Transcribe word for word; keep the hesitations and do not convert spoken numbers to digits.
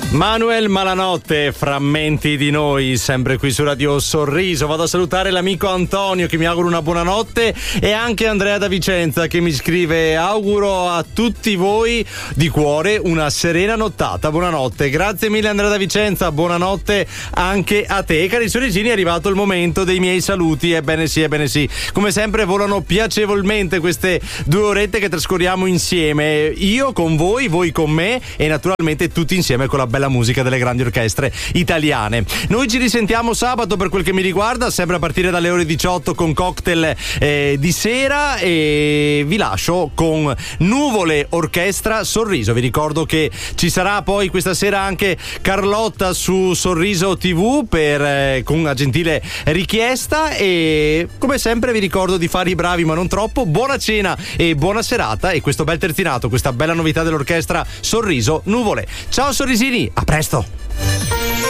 Manuel Malanotte, frammenti di noi, sempre qui su Radio Sorriso. Vado a salutare l'amico Antonio che mi augura una buonanotte e anche Andrea da Vicenza che mi scrive: auguro a tutti voi di cuore una serena nottata. Buonanotte. Grazie mille Andrea da Vicenza, buonanotte anche a te. Cari sorrisini, è arrivato il momento dei miei saluti. Ebbene sì, ebbene sì. Come sempre volano piacevolmente queste due orette che trascorriamo insieme. Io con voi, voi con me e naturalmente tutti insieme con la bella musica delle grandi orchestre italiane. Noi ci risentiamo sabato per quel che mi riguarda, sempre a partire dalle ore diciotto con cocktail eh, di sera, e vi lascio con Nuvole Orchestra Sorriso. Vi ricordo che ci sarà poi questa sera anche Carlotta su Sorriso tivù per, eh, con una gentile richiesta, e come sempre vi ricordo di fare i bravi ma non troppo. Buona cena e buona serata, e questo bel terzinato, questa bella novità dell'orchestra Sorriso, Nuvole. Ciao sorrisini, a presto!